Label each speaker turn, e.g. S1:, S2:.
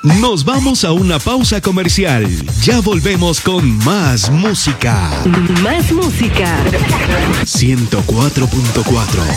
S1: Nos vamos a una pausa comercial. Ya volvemos con más música.
S2: Más música.
S1: 104.4